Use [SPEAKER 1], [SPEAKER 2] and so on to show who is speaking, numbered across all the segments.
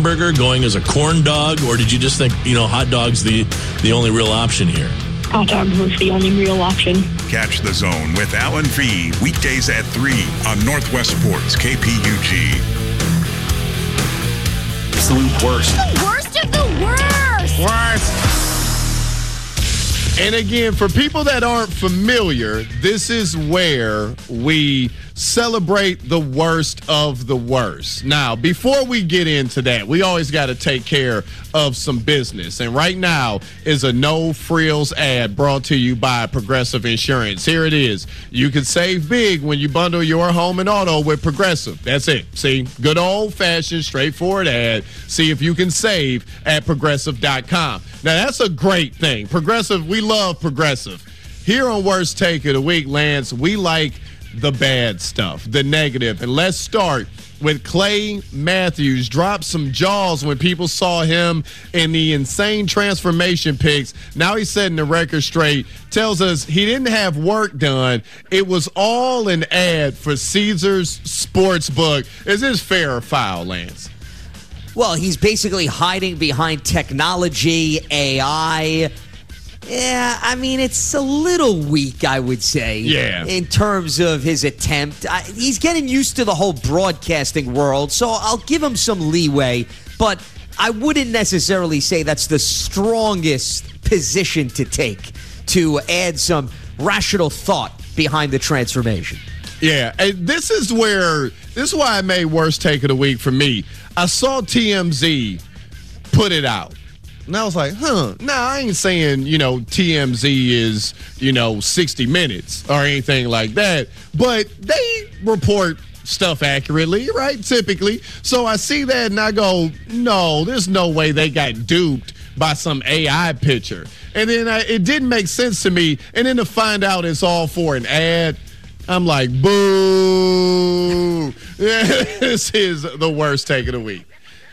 [SPEAKER 1] hamburger going as a corn dog, or did you just think, hot dog's the only real option here?
[SPEAKER 2] Hot dog was the only real option.
[SPEAKER 3] Catch The Zone with Alan V. weekdays at 3 on Northwest Sports KPUG.
[SPEAKER 4] Absolute worst.
[SPEAKER 5] The worst of the worst.
[SPEAKER 6] Worst. And again, for people that aren't familiar, this is where we celebrate the worst of the worst. Now, before we get into that, we always got to take care of some business. And right now is a no frills ad brought to you by Progressive Insurance. Here it is. You can save big when you bundle your home and auto with Progressive. That's it. See, good old-fashioned, straightforward ad. See if you can save at Progressive.com. Now, that's a great thing. Progressive, we love Progressive. Here on Worst Take of the Week, Lance, we like the bad stuff, the negative. And let's start with Clay Matthews. Dropped some jaws when people saw him in the insane transformation pics. Now he's setting the record straight. Tells us he didn't have work done. It was all an ad for Caesars Sportsbook. Is this fair or foul, Lance?
[SPEAKER 7] Well, he's basically hiding behind technology, AI. Yeah, I mean, it's a little weak, I would say, in terms of his attempt. He's getting used to the whole broadcasting world, so I'll give him some leeway, but I wouldn't necessarily say that's the strongest position to take to add some rational thought behind the transformation.
[SPEAKER 6] Yeah, and this is why I made Worst Take of the Week for me. I saw TMZ put it out. And I was like, I ain't saying, TMZ is, 60 Minutes or anything like that. But they report stuff accurately, right? Typically. So I see that and I go, no, there's no way they got duped by some AI picture. And then it didn't make sense to me. And then to find out it's all for an ad, I'm like, boo. This is the Worst Take of the Week.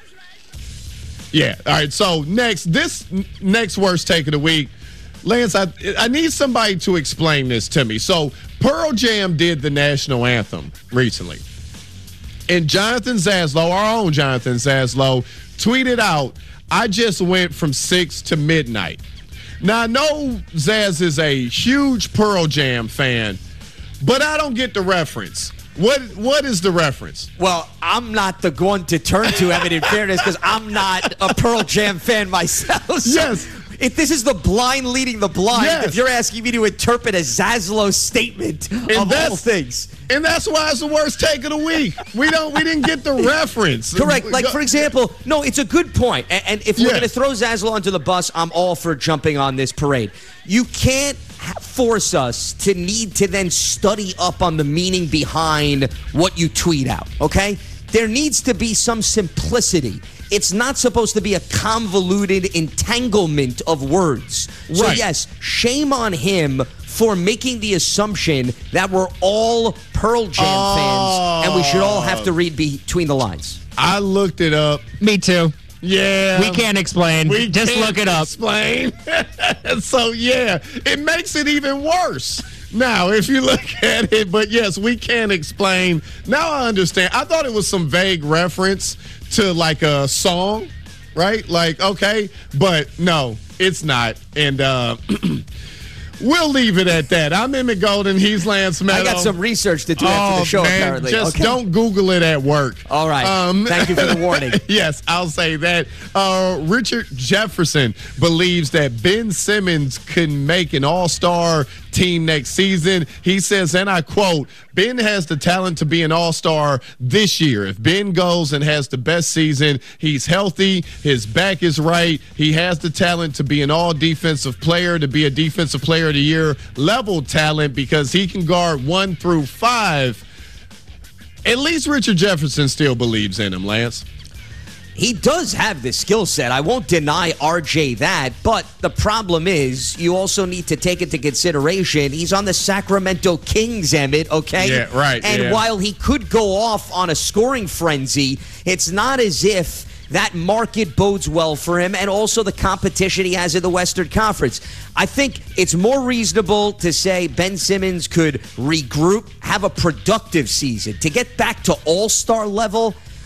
[SPEAKER 6] Yeah. All right. So this next Worst Take of the Week, Lance, I need somebody to explain this to me. So Pearl Jam did the national anthem recently. And Jonathan Zaslow, our own Jonathan Zaslow, tweeted out, I just went from 6 to midnight. Now, I know Zaz is a huge Pearl Jam fan, but I don't get the reference. What is the reference?
[SPEAKER 7] Well, I'm not the one to turn to, Evan, in fairness, because I'm not a Pearl Jam fan myself. So
[SPEAKER 6] yes.
[SPEAKER 7] If this is the blind leading the blind,
[SPEAKER 6] yes.
[SPEAKER 7] If you're asking me to interpret a Zaslow statement of all things.
[SPEAKER 6] And that's why it's the Worst Take of the Week. We didn't get the reference.
[SPEAKER 7] Correct. Like, for example, no, it's a good point. And if we're going to throw Zaslow onto the bus, I'm all for jumping on this parade. You can't force us to need to then study up on the meaning behind what you tweet out, okay? There needs to be some simplicity. It's not supposed to be a convoluted entanglement of words. So, yes, shame on him for making the assumption that we're all Pearl Jam fans and we should all have to read between the lines.
[SPEAKER 6] I looked it up.
[SPEAKER 4] Me too.
[SPEAKER 6] Yeah.
[SPEAKER 4] We can't explain. Just look it up.
[SPEAKER 6] Explain. So, it makes it even worse. Now, if you look at it, but yes, we can't explain. Now I understand. I thought it was some vague reference to like a song, right? Like, okay, but no, it's not. And we'll leave it at that. I'm Emmett Golden. He's Lance Meadow.
[SPEAKER 7] I got some research to do after the show, apparently.
[SPEAKER 6] Just don't Google it at work.
[SPEAKER 7] All right. Thank you for the warning.
[SPEAKER 6] Yes, I'll say that. Richard Jefferson believes that Ben Simmons can make an all-star team next season. He says, and I quote, Ben has the talent to be an all-star this year. If Ben goes and has the best season, he's healthy, his back is right, he has the talent to be an all-defensive player, to be a defensive player of the year level talent because he can guard 1 through 5. At least Richard Jefferson still believes in him, Lance.
[SPEAKER 7] He does have the skill set. I won't deny RJ that, but the problem is you also need to take into consideration he's on the Sacramento Kings, Emmett, okay?
[SPEAKER 6] Yeah, right.
[SPEAKER 7] And while he could go off on a scoring frenzy, it's not as if that market bodes well for him, and also the competition he has in the Western Conference. I think it's more reasonable to say Ben Simmons could regroup, have a productive season. To get back to all-star level,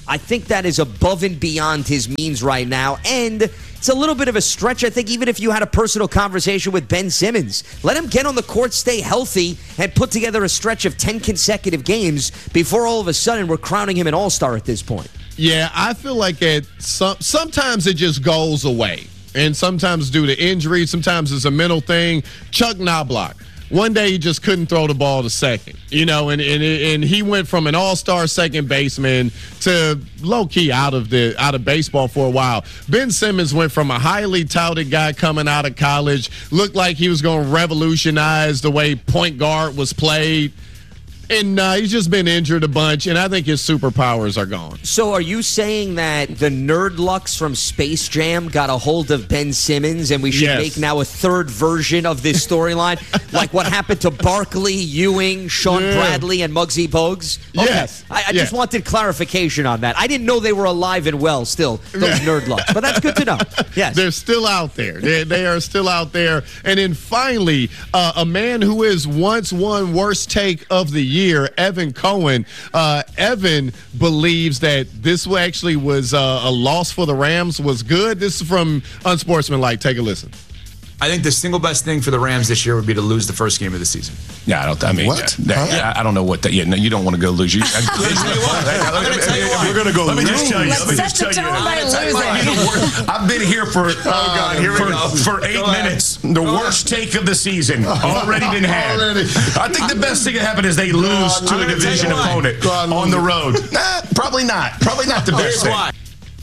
[SPEAKER 7] I think that is above and beyond his means right now. And it's a little bit of a stretch, I think, even if you had a personal conversation with Ben Simmons. Let him get on the court, stay healthy, and put together a stretch of 10 consecutive games before all of a sudden we're crowning him an all-star at this point.
[SPEAKER 6] Yeah, I feel like sometimes it just goes away. And sometimes due to injury, sometimes it's a mental thing. Chuck Knobloch. One day he just couldn't throw the ball to second, and he went from an all-star second baseman to low-key out of baseball for a while. Ben Simmons went from a highly touted guy coming out of college, looked like he was going to revolutionize the way point guard was played. And he's just been injured a bunch, and I think his superpowers are gone.
[SPEAKER 7] So are you saying that the Nerdlux from Space Jam got a hold of Ben Simmons, and we should make now a third version of this storyline? Like what happened to Barkley, Ewing, Sean Bradley, and Muggsy Bogues? Okay.
[SPEAKER 6] Yes.
[SPEAKER 7] I just wanted clarification on that. I didn't know they were alive and well still, those Nerdlux. But that's good to know. Yes.
[SPEAKER 6] They're still out there. They are still out there. And then finally, a man who is once won worst take of the year, Evan Cohen. Evan believes that this actually was a loss for the Rams was good. This is from Unsportsmanlike. Take a listen.
[SPEAKER 8] I think the single best thing for the Rams this year would be to lose the first game of the season.
[SPEAKER 9] Yeah, I don't know what that. Yeah, no, you don't want to go lose.
[SPEAKER 8] I'm going to tell you why.
[SPEAKER 9] We're going to go.
[SPEAKER 8] Let me
[SPEAKER 9] just tell you.
[SPEAKER 8] Let's set the tone by losing.
[SPEAKER 9] I've been here for 8 minutes. The worst take of the season already been had. I think the best thing that happened is they lose to a division opponent on the road. Probably not. Probably not the best thing.
[SPEAKER 8] Why?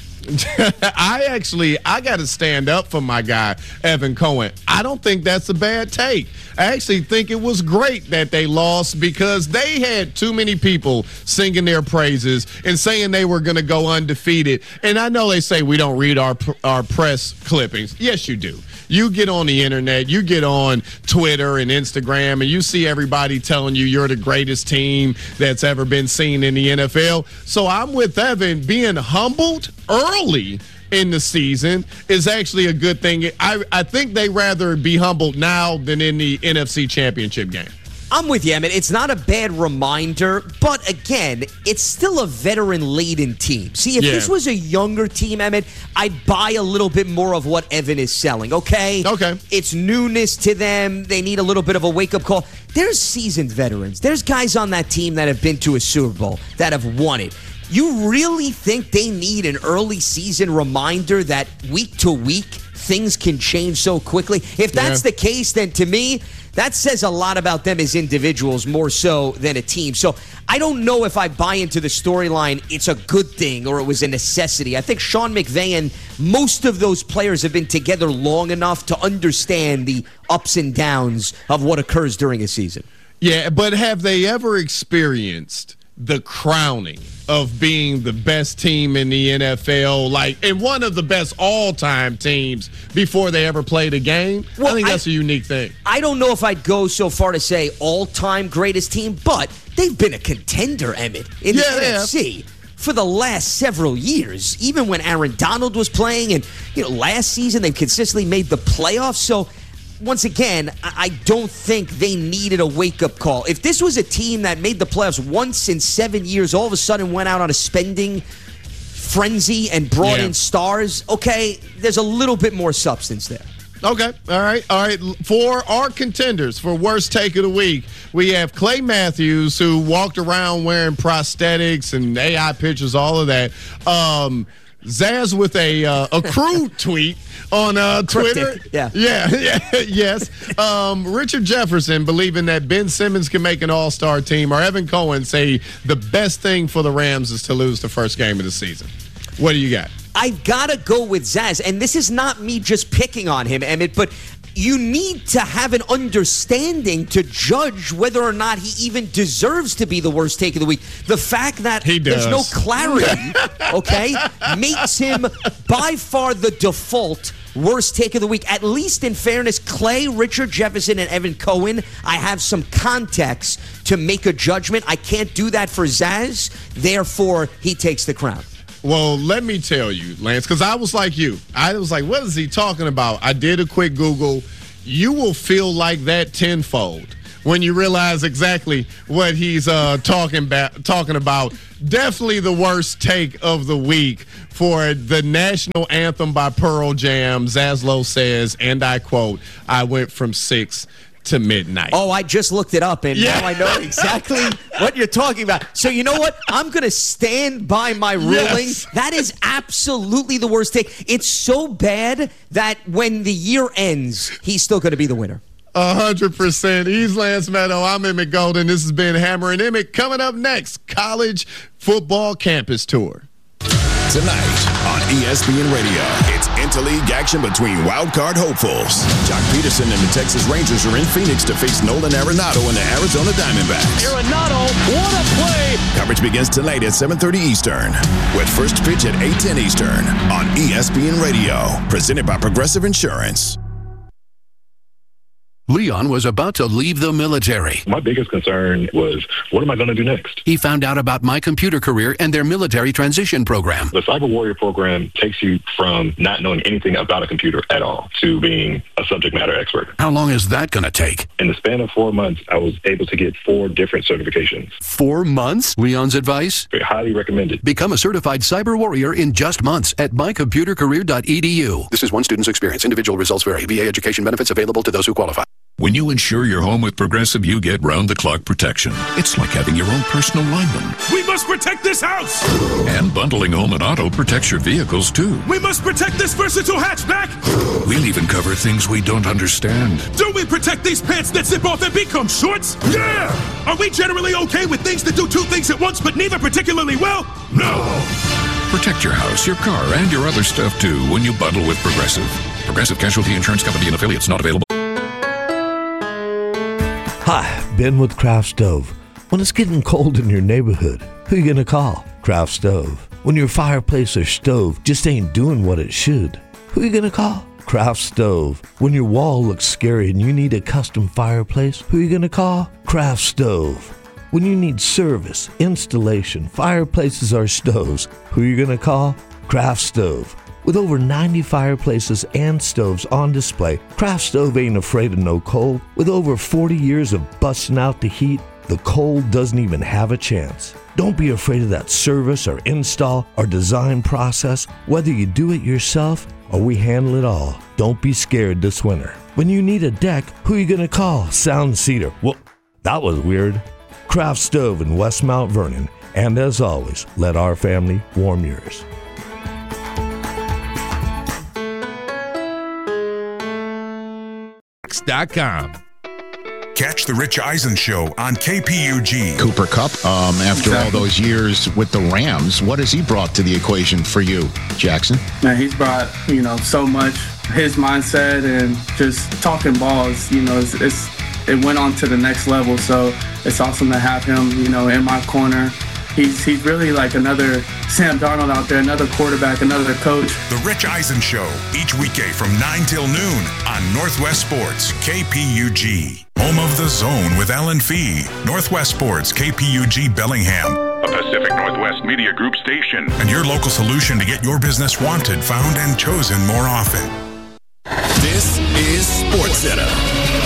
[SPEAKER 6] I got to stand up for my guy, Evan Cohen. I don't think that's a bad take. I actually think it was great that they lost because they had too many people singing their praises and saying they were going to go undefeated. And I know they say we don't read our press clippings. Yes, you do. You get on the internet, you get on Twitter and Instagram, and you see everybody telling you you're the greatest team that's ever been seen in the NFL. So I'm with Evan. Being humbled early in the season is actually a good thing. I think they rather be humbled now than in the NFC Championship game.
[SPEAKER 7] I'm with you, Emmett. It's not a bad reminder, but again, it's still a veteran-laden team. See, if this was a younger team, Emmett, I'd buy a little bit more of what Evan is selling, okay?
[SPEAKER 6] Okay.
[SPEAKER 7] It's newness to them. They need a little bit of a wake-up call. There's seasoned veterans. There's guys on that team that have been to a Super Bowl, that have won it. You really think they need an early season reminder that week to week things can change so quickly? If that's the case, then to me, that says a lot about them as individuals more so than a team. So I don't know if I buy into the storyline it's a good thing or it was a necessity. I think Sean McVay and most of those players have been together long enough to understand the ups and downs of what occurs during a season.
[SPEAKER 6] Yeah, but have they ever experienced the crowning of being the best team in the NFL, and one of the best all-time teams before they ever played a game? Well, I think that's a unique thing.
[SPEAKER 7] I don't know if I'd go so far to say all-time greatest team, but they've been a contender, Emmett, in the NFC. For the last several years, even when Aaron Donald was playing, and last season they've consistently made the playoffs. So once again, I don't think they needed a wake-up call. If this was a team that made the playoffs once in 7 years, all of a sudden went out on a spending frenzy and brought in stars, okay, there's a little bit more substance there.
[SPEAKER 6] Okay, all right. For our contenders for worst take of the week, we have Clay Matthews, who walked around wearing prosthetics and AI pictures, all of that. Zaz with a crude tweet on Twitter. Yes. Richard Jefferson believing that Ben Simmons can make an all-star team, or Evan Cohen say the best thing for the Rams is to lose the first game of the season. What do you got?
[SPEAKER 7] I gotta go with Zaz, and this is not me just picking on him, Emmett, but you need to have an understanding to judge whether or not he even deserves to be the worst take of the week. The fact that there's no clarity, okay, makes him by far the default worst take of the week. At least in fairness, Clay, Richard Jefferson, and Evan Cohen, I have some context to make a judgment. I can't do that for Zaz. Therefore, he takes the crown.
[SPEAKER 6] Well, let me tell you, Lance, because I was like you. I was like, what is he talking about? I did a quick Google. You will feel like that tenfold when you realize exactly what he's talking about. Definitely the worst take of the week for the national anthem by Pearl Jam. Zaslow says, and I quote, "I went from 6 to midnight."
[SPEAKER 7] Oh, I just looked it up, and now I know exactly what you're talking about. So you know what? I'm going to stand by my ruling.
[SPEAKER 6] Yes.
[SPEAKER 7] That is absolutely the worst take. It's so bad that when the year ends, he's still going to be the winner.
[SPEAKER 6] 100%. He's Lance Meadow. I'm Emmett Golden. This has been Hammer and Emmett. Coming up next, college football campus tour.
[SPEAKER 10] Tonight on ESPN Radio, it's interleague action between wildcard hopefuls. Jock Peterson and the Texas Rangers are in Phoenix to face Nolan Arenado and the Arizona Diamondbacks.
[SPEAKER 11] Arenado, what a play!
[SPEAKER 10] Coverage begins tonight at 7:30 Eastern, with first pitch at 8:10 Eastern on ESPN Radio, presented by Progressive Insurance.
[SPEAKER 12] Leon was about to leave the military.
[SPEAKER 13] My biggest concern was, what am I going to do next?
[SPEAKER 12] He found out about My Computer Career and their military transition program.
[SPEAKER 13] The Cyber Warrior program takes you from not knowing anything about a computer at all to being a subject matter expert.
[SPEAKER 12] How long is that going to take?
[SPEAKER 13] In the span of 4 months, I was able to get 4 different certifications.
[SPEAKER 12] 4 months? Leon's advice?
[SPEAKER 13] Highly recommended.
[SPEAKER 12] Become a certified cyber warrior in just months at mycomputercareer.edu. This is one student's experience. Individual results vary. VA education benefits available to those who qualify.
[SPEAKER 14] When you insure your home with Progressive, you get round-the-clock protection. It's like having your own personal lineman.
[SPEAKER 15] We must protect this house!
[SPEAKER 14] And bundling home and auto protects your vehicles, too.
[SPEAKER 15] We must protect this versatile hatchback!
[SPEAKER 14] We'll even cover things we don't understand.
[SPEAKER 15] Do we protect these pants that zip off and become shorts? Yeah! Are we generally okay with things that do 2 things at once, but neither particularly well? No!
[SPEAKER 14] Protect your house, your car, and your other stuff, too, when you bundle with Progressive. Progressive Casualty Insurance Company and affiliates not available.
[SPEAKER 16] Hi, Ben with Craft Stove. When it's getting cold in your neighborhood, who you gonna call? Craft Stove. When your fireplace or stove just ain't doing what it should, who you gonna call? Craft Stove. When your wall looks scary and you need a custom fireplace, who you gonna call? Craft Stove. When you need service, installation, fireplaces or stoves, who you gonna call? Craft Stove. With over 90 fireplaces and stoves on display, Craft Stove ain't afraid of no cold. With over 40 years of busting out the heat, the cold doesn't even have a chance. Don't be afraid of that service or install or design process. Whether you do it yourself or we handle it all, don't be scared this winter. When you need a deck, who you gonna call? Sound Cedar. Well, that was weird. Craft Stove in West Mount Vernon. And as always, let our family warm yours.
[SPEAKER 3] Catch the Rich Eisen Show on KPUG.
[SPEAKER 17] Cooper Kupp, after all those years with the Rams, what has he brought to the equation for you, Jackson?
[SPEAKER 18] Man, he's brought, so much. His mindset and just talking balls, it went on to the next level. So it's awesome to have him, in my corner. He's really like another Sam Darnold out there, another quarterback, another coach.
[SPEAKER 3] The Rich Eisen Show, each weekday from 9 till noon on Northwest Sports, KPUG. Home of the Zone with Alan Fee. Northwest Sports, KPUG Bellingham. A Pacific Northwest Media Group station. And your local solution to get your business wanted, found, and chosen more often.
[SPEAKER 10] This is SportsCenter.